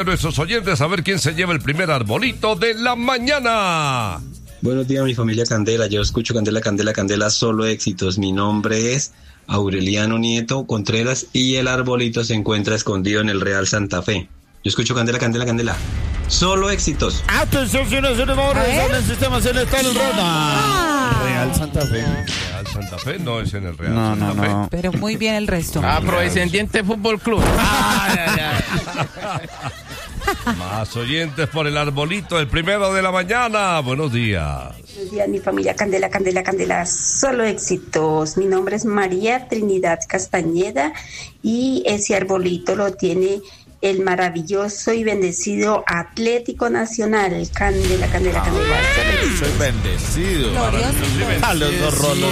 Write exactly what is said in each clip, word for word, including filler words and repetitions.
nuestros oyentes a ver quién se lleva el primer arbolito de la mañana. Buenos días, mi familia Candela. Yo escucho Candela, Candela, Candela, solo éxitos. Mi nombre es Aureliano Nieto Contreras y el arbolito se encuentra escondido en el Real Santa Fe. Yo escucho Candela, Candela, Candela. Solo éxitos. Atención, señores, vamos a regresar el sistema celestial Rota. Real Santa Fe. Real Santa Fe no es en el Real No, Santa no, Fe. no. Pero muy bien el resto. Afrodescendiente Fútbol Club. Ay, ay, ay. Más oyentes por el arbolito, el primero de la mañana. Buenos días. Buenos días, mi familia Candela, Candela, Candela, solo éxitos. Mi nombre es María Trinidad Castañeda y ese arbolito lo tiene el maravilloso y bendecido Atlético Nacional. Candela, Candela, Candela. Ay, soy bendecido. A los dos rolos.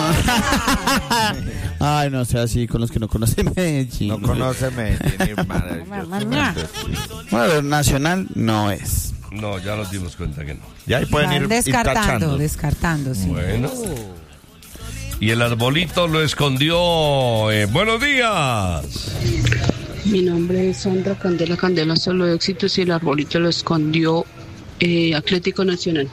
Ay, no sea así con los que no conocen Medellín. No conoce Medellín, hermano. Bueno, Nacional no es. No, ya nos dimos cuenta que no. Ya ahí pueden ir, ir descartando, tachando. descartando, sí. Bueno. Y el arbolito lo escondió. Eh, buenos días. Mi nombre es Sandra Candela, Candela, solo éxitos y el arbolito lo escondió eh, Atlético Nacional.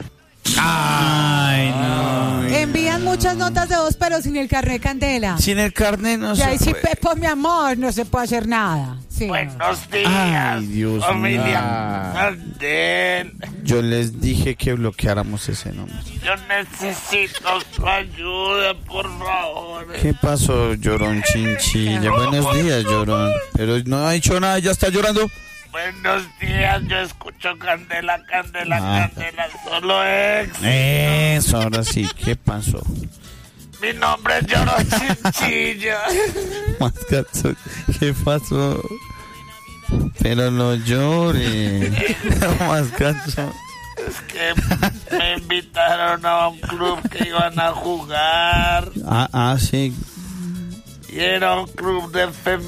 Ay, no. Envían muchas notas de voz, pero sin el carnet Candela. Sin el carnet no Y ahí se sí, puede. Pepo, mi amor, no se puede hacer nada. Sí. Buenos días, Ay, Dios familia mío. Candel. Yo les dije que bloqueáramos ese nombre. Yo necesito su ayuda, por favor. ¿Qué pasó, llorón chinchilla? Buenos días, llorón. Pero no ha dicho nada, ya está llorando. Buenos días, yo escucho Candela, Candela, Ah. Candela, solo ex. Eso, ahora sí, ¿qué pasó? Mi nombre es Llorón Chinchilla. Mascazo, ¿qué pasó? Pero no llore. Mascazo. Es que me invitaron a un club que iban a jugar Ah, ah, sí. y era un club de